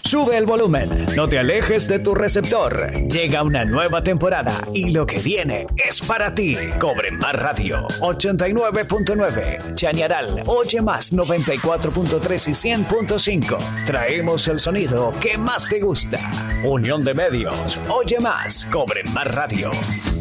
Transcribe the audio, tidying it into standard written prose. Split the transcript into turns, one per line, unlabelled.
Sube el volumen, no te alejes de tu receptor. Llega una nueva temporada y lo que viene es para ti. Cobre Más Radio 89.9, Chañaral, Oye Más 94.3 y 100.5. Traemos el sonido que más te gusta. Unión de Medios, Oye Más, Cobre Más Radio.